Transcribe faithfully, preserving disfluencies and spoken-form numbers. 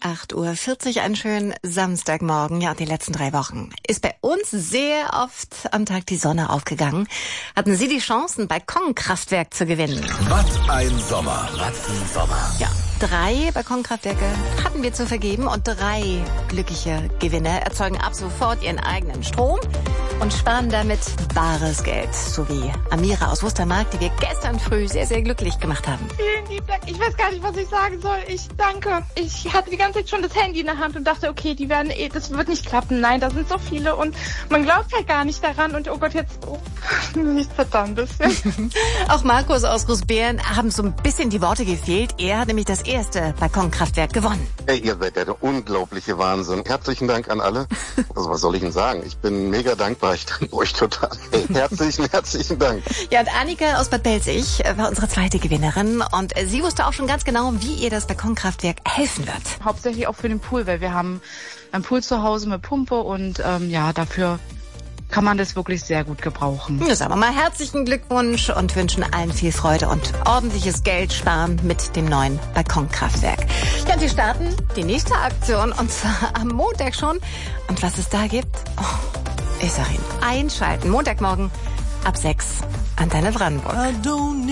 acht Uhr vierzig, einen schönen Samstagmorgen. Ja, die letzten drei Wochen ist bei uns sehr oft am Tag die Sonne aufgegangen. Hatten Sie die Chance, ein Balkonkraftwerk zu gewinnen? Was ein Sommer, was ein Sommer. Ja, drei Balkonkraftwerke hatten wir zu vergeben und drei glückliche Gewinner erzeugen ab sofort ihren eigenen Strom und sparen damit bares Geld. So wie Amira aus Wustermark, die wir gestern früh sehr, sehr glücklich gemacht haben. Vielen lieben Dank. Ich weiß gar nicht, was ich sagen soll. Ich danke. Ich hatte die ganze Zeit schon das Handy in der Hand und dachte, okay, die werden eh, das wird nicht klappen. Nein, da sind so viele und man glaubt halt gar nicht daran. Und oh Gott, jetzt, oh, nichts Verdammtes. Auch Markus aus Großbeeren haben so ein bisschen die Worte gefehlt. Er hat nämlich das erste Balkonkraftwerk gewonnen. Hey, ihr seid ja der unglaubliche Wahnsinn. Herzlichen Dank an alle. Also was soll ich denn sagen? Ich bin mega dankbar. Ich danke euch total. Hey, herzlichen, herzlichen Dank. Ja, und Annika aus Bad Belzig war unsere zweite Gewinnerin. Und sie wusste auch schon ganz genau, wie ihr das Balkonkraftwerk helfen wird. Hauptsächlich auch für den Pool, weil wir haben einen Pool zu Hause mit Pumpe und ähm, ja, dafür kann man das wirklich sehr gut gebrauchen. Ja, sagen wir mal herzlichen Glückwunsch und wünschen allen viel Freude und ordentliches Geld sparen mit dem neuen Balkonkraftwerk. Ja, und wir starten die nächste Aktion und zwar am Montag schon. Und was es da gibt, oh, ich sag Ihnen, einschalten. Montagmorgen ab sechs. Antenne Brandenburg.